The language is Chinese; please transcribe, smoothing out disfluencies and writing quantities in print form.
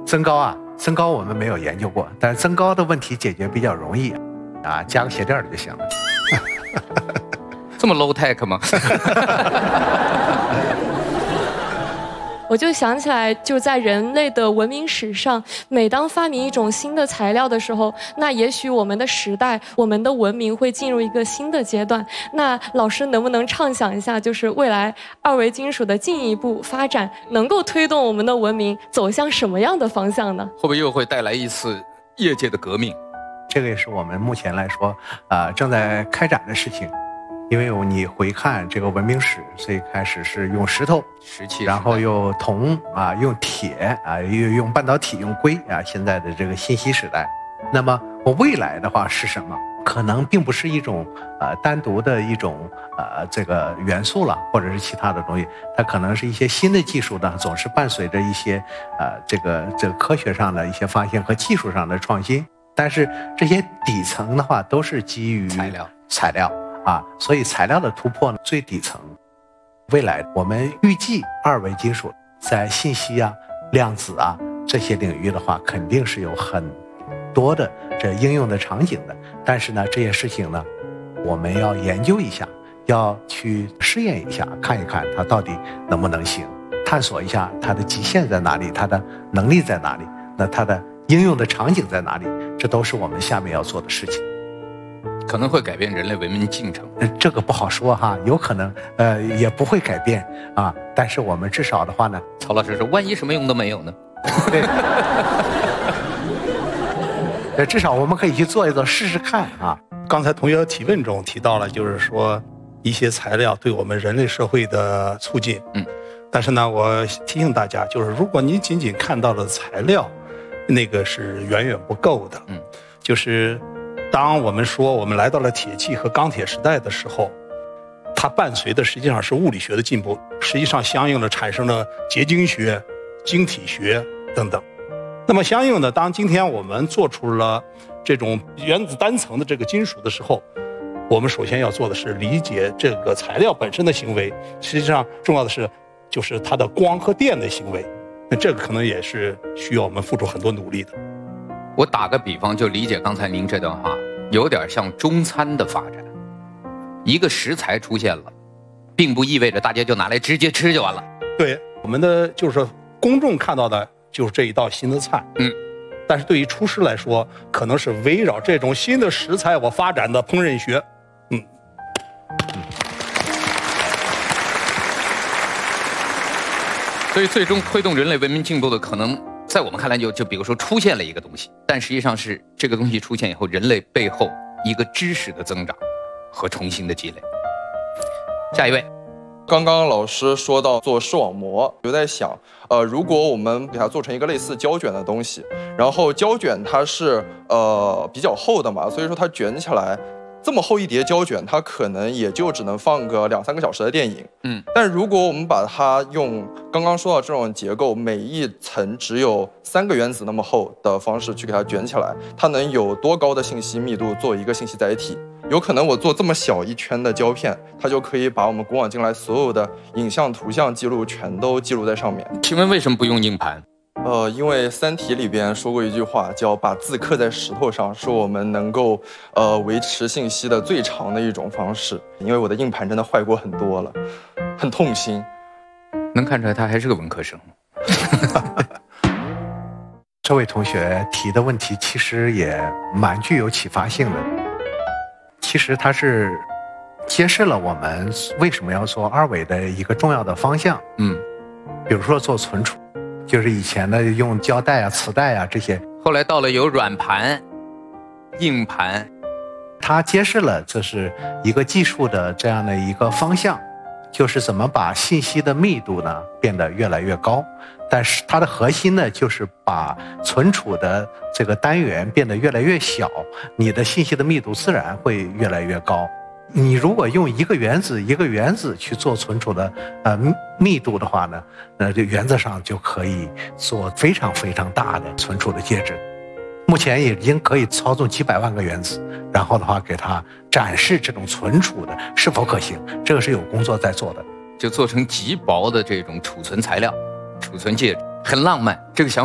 增高啊，增高我们没有研究过，但是增高的问题解决比较容易啊，加个鞋垫就行了。 这么 low tech 吗？ 我就想起来，就在人类的文明史上，每当发明一种新的材料的时候，那也许我们的时代、我们的文明会进入一个新的阶段。那老师能不能畅想一下，就是未来二维金属的进一步发展，能够推动我们的文明走向什么样的方向呢？ 会不会又会带来一次业界的革命？ 这个也是我们目前来说，正在开展的事情。因为你回看这个文明史，最开始是用石头、 石器， 然后用铜啊，用铁啊，又用半导体、用硅啊，现在的这个信息时代。那么我未来的话是什么？可能并不是一种单独的一种这个元素了，或者是其他的东西，它可能是一些新的技术呢，总是伴随着一些这个科学上的一些发现和技术上的创新。但是这些底层的话都是基于材料。所以材料的突破呢，最底层，未来我们预计二维金属在信息啊、量子啊这些领域的话，肯定是有很多的这应用的场景的。但是呢，这些事情呢，我们要研究一下，要去试验一下，看一看它到底能不能行，探索一下它的极限在哪里，它的能力在哪里，那它的应用的场景在哪里，这都是我们下面要做的事情。 可能会改变人类文明进程， 这个不好说哈，有可能也不会改变啊。但是我们至少的话呢， 曹老师说，万一什么用都没有呢？ 对，至少我们可以去做一做，试试看啊。 刚才同学提问中提到了，就是说一些材料对我们人类社会的促进，但是呢，我提醒大家，就是如果你仅仅看到了材料，那个是远远不够的，就是当我们说我们来到了铁器和钢铁时代的时候，它伴随的实际上是物理学的进步，实际上相应的产生了结晶学、晶体学等等。那么相应的，当今天我们做出了这种原子单层的这个金属的时候，我们首先要做的是理解这个材料本身的行为，实际上重要的是就是它的光和电的行为。那这个可能也是需要我们付出很多努力的。 我打个比方，就理解刚才您这段话，有点像中餐的发展。一个食材出现了，并不意味着大家就拿来直接吃就完了。 对，我们的就是说公众看到的就是这一道新的菜，但是对于厨师来说，可能是围绕这种新的食材我发展的烹饪学， 所以最终推动人类文明进步的可能，在我们看来就比如说出现了一个东西，但实际上是这个东西出现以后，人类背后一个知识的增长和重新的积累。下一位， 刚刚老师说到做视网膜，我在想，如果我们给它做成一个类似胶卷的东西，然后胶卷它是比较厚的嘛，所以说它卷起来这么厚一叠胶卷，它可能也就只能放个2-3个小时的电影。但如果我们把它用刚刚说到这种结构，每一层只有3个原子那么厚的方式去给它卷起来，它能有多高的信息密度做一个信息载体？有可能我做这么小一圈的胶片，它就可以把我们古往今来所有的影像、图像记录全都记录在上面。 请问为什么不用硬盘？ 因为《三体》里边说过一句话，叫把字刻在石头上，是我们能够维持信息的最长的一种方式。因为我的硬盘真的坏过很多了，很痛心。 能看出来他还是个文科生。 这位同学提的问题其实也蛮具有启发性的。其实他是揭示了我们为什么要做2维的一个重要的方向。比如说做存储，就是以前的用胶带啊、磁带啊这些， 后来到了有软盘、硬盘， 它揭示了这是一个技术的这样的一个方向，就是怎么把信息的密度呢变得越来越高。但是它的核心呢，就是把存储的这个单元变得越来越小，你的信息的密度自然会越来越高。你如果用一个原子一个原子去做存储的密度的话呢，那就原则上就可以做非常非常大的存储的介质。目前已经可以操纵几百万个原子，然后的话给它展示这种存储的是否可行，这个是有工作在做的。 就做成极薄的这种储存材料、储存介质，很浪漫。这个想法